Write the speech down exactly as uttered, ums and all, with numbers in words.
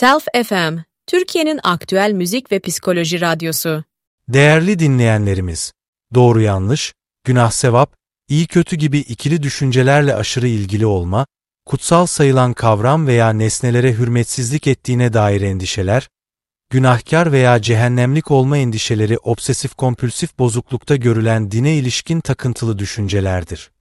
Self F M, Türkiye'nin aktüel müzik ve psikoloji radyosu. Değerli dinleyenlerimiz, doğru yanlış, günah sevap, iyi kötü gibi ikili düşüncelerle aşırı ilgili olma, kutsal sayılan kavram veya nesnelere hürmetsizlik ettiğine dair endişeler, günahkar veya cehennemlik olma endişeleri obsesif kompülsif bozuklukta görülen dine ilişkin takıntılı düşüncelerdir.